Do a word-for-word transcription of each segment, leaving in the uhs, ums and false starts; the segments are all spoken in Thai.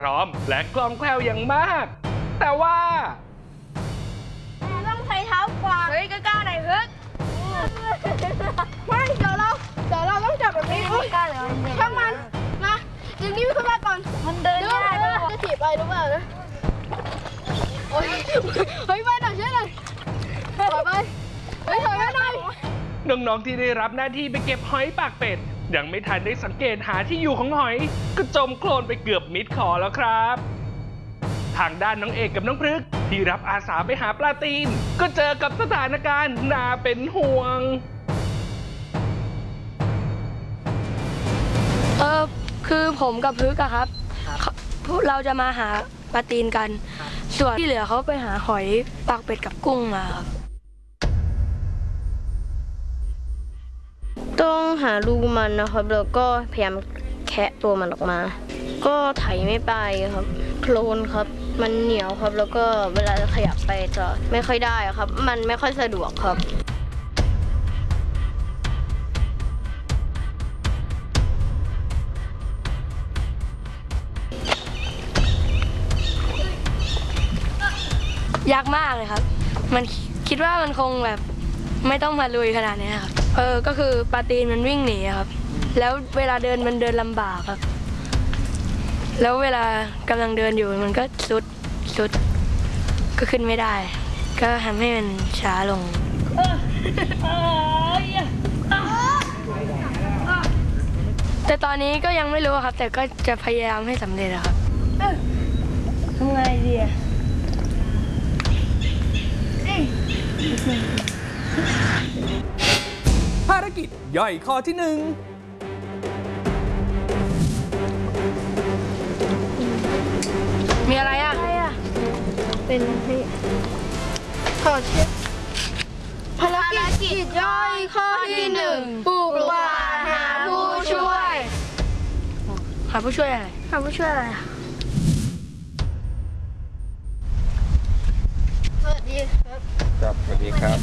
พร้อมและคล่องแคล่วอย่างมากแต่ว่าต้องใช้เท้ากวางเฮ้ยกล้าๆหน่อยเฮ้ยไม่เดี๋ยวเราเดี๋ยวเราต้องจับแบบนี้กล้าเลยช่างมันมาดึงนิ้วขึ้นมาก่อนมันเดินได้จะถีบไปหรือเปล่านะโอ้ยเฮ้ยไปหน่อยช่วยหน่อยถอยไปเฮ้ยถอยไปหน่อยน้องๆที่ได้รับหน้าที่ไปเก็บหอยปากเป็ดยังไม่ทันได้สังเกตหาที่อยู่ของหอยก็จมโคลนไปเกือบมิดคอแล้วครับทางด้านน้องเอกกับน้องพฤกษ์ที่รับอาสาไปหาปลาตีนก็เจอกับสถานการณ์น่าเป็นห่วงเออคือผมกับพฤกษ์อะครับพวกเราจะมาหาปลาตีนกันส่วนที่เหลือเขาไปหาหอยปากเป็ดกับกุ้งมาครับต้องหารูมันนะครับแล้วก็พยายามแคะตัวมันออกมาก็ไถไม่ไปครับโคลนครับมันเหนียวครับแล้วก็เวลาขยับไปจะไม่ค่อยได้ครับมันไม่ค่อยสะดวกครับยากมากเลยครับมันคิดว่ามันคงแบบไม่ต้องมาลุยขนาดนี้ครับเออก็คือปลาตีนมันวิ่งหนีครับแล้วเวลาเดินมันเดินลำบากครับแล้วเวลากำลังเดินอยู่มันก็สุดสุดก็ขึ้นไม่ได้ก็ทำให้มันช้าลงแต่ตอนนี้ก็ยังไม่รู้ครับแต่ก็จะพยายามให้สำเร็จครับทำไงดีอะภารกิจย่อยข้อที่หนึ่งมีอะไรอ่ะเป็นให้ขอเช็คภารกิจย่อยข้อที่หนึ่งปลูกป่าหาผู้ช่วยหาผู้ช่วยอะไรหาผู้ช่วยอะไรสวัสดีครับครับสวัสดีครับ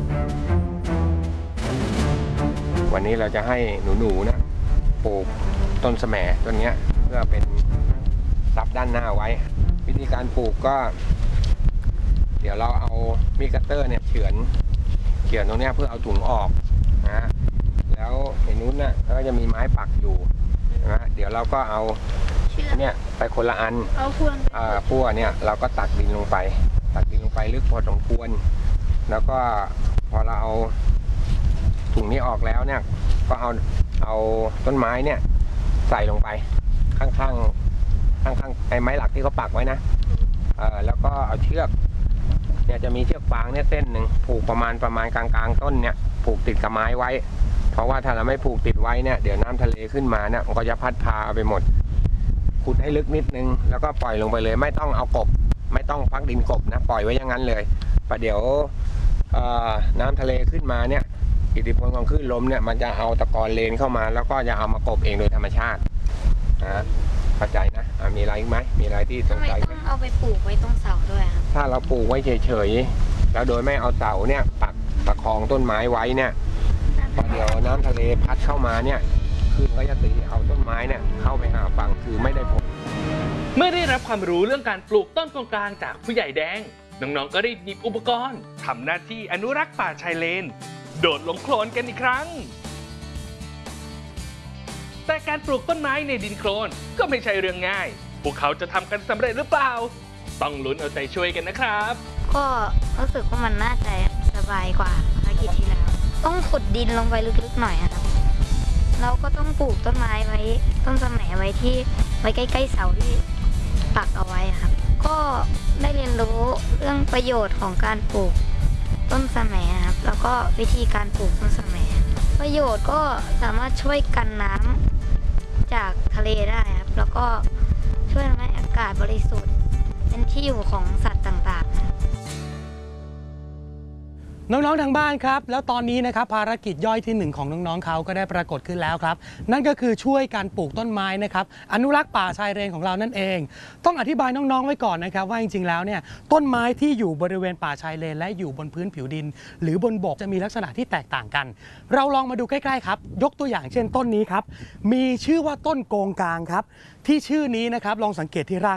วันนี้เราจะให้หนูๆนะปลูกต้นแสมต้นนี้เพื่อเป็นซับด้านหน้าไว้วิธีการปลูกก็เดี๋ยวเราเอามีดคัตเตอร์เนี่ยเฉือนเฉือนตรงนี้เพื่อเอาถุงออกนะแล้วในนู้นน่ะก็จะมีไม้ปักอยู่นะเดี๋ยวเราก็เอาเนี่ยไปคนละอันเอาพวงอ่าพั่วเนี่ยเราก็ตักดินลงไปตักดินลงไปลึกพอสมควรแล้วก็พอเราเอาถุงนี้ออกแล้วเนี่ยก็เอาเอาต้นไม้เนี่ยใส่ลงไปข้างๆข้างๆไอ้ไม้หลักที่เขาปักไว้นะเออแล้วก็เอาเชือกเนี่ยจะมีเชือกฟางเนี่ยเส้นหนึ่งผูกประมาณประมาณกลางๆต้นเนี่ยผูกติดกับไม้ไว้เพราะว่าถ้าเราไม่ผูกติดไว้เนี่ยเดี๋ยวน้ำทะเลขึ้นมาเนี่ยมันก็จะพัดพาไปหมดขุดให้ลึกนิดนึงแล้วก็ปล่อยลงไปเลยไม่ต้องเอากบไม่ต้องพักดินกบนะปล่อยไว้อย่างนั้นเลยประเดี๋ยวน้ำทะเลขึ้นมาเนี่ยอิทธิพลของคลื่นลมเนี่ยมันจะเอาตะกอนเลนเข้ามาแล้วก็จะเอามากบเองโดยธรรมชาตินะเข้าใจนะมีอะไรไหมมีอะไรที่สงสัยไหมต้องเอาไปปลูกไว้ตรงเสาด้วยครับถ้าเราปลูกไว้เฉยๆแล้วโดยไม่เอาเสาเนี่ยปักประคองต้นไม้ไว้เนี่ยพอเดี๋ยวน้ำทะเลพัดเข้ามาเนี่ยคลื่นก็จะตีเอาต้นไม้เนี่ยเข้าไปหาฝั่งคือไม่ได้ผลเมื่อได้รับความรู้เรื่องการปลูกต้นตรงกลางจากผู้ใหญ่แดงน้องๆก็ได้หยิบอุปกรณ์ทำหน้าที่อนุรักษ์ป่าชายเลนโดดลงโคลนกันอีกครั้งแต่การปลูกต้นไม้ในดินโคลนก็ไม่ใช่เรื่องง่ายพวกเขาจะทำกันสำเร็จหรือเปล่าต้องลุ้นเอาใจช่วยกันนะครับก็รู้สึกว่ามันน่าจะสบายกว่าภารกิจที่แล้วต้องขุดดินลงไปลึกๆหน่อยครับเราก็ต้องปลูกต้นไม้ไว้ต้นสะแหมไว้ที่ไว้ใกล้ๆเสาที่ปักเอาไว้ครับก็ได้เรียนรู้เรื่องประโยชน์ของการปลูกต้นสะแหมครับแล้วก็วิธีการปลูกต้นสะแหมประโยชน์ก็สามารถช่วยกันน้ำจากทะเลได้ครับแล้วก็ช่วยทำให้อากาศบริสุทธิ์เป็นที่อยู่ของสัตว์ต่างๆน้องๆทางบ้านครับแล้วตอนนี้นะครับภารกิจย่อยที่หนึ่งของน้องๆเขาก็ได้ปรากฏขึ้นแล้วครับนั่นก็คือช่วยการปลูกต้นไม้นะครับอนุรักษ์ป่าชายเลนของเรานั่นเองต้องอธิบายน้องๆไว้ก่อนนะครับว่าจริงๆแล้วเนี่ยต้นไม้ที่อยู่บริเวณป่าชายเลนและอยู่บนพื้นผิวดิน หรือบนบกจะมีลักษณะที่แตกต่างกันเราลองมาดูใกล้ๆครับยกตัวอย่างเช่นต้นนี้ครับมีชื่อว่าต้นโกงกางครับที่ชื่อนี้นะครับลองสังเกตที่ราก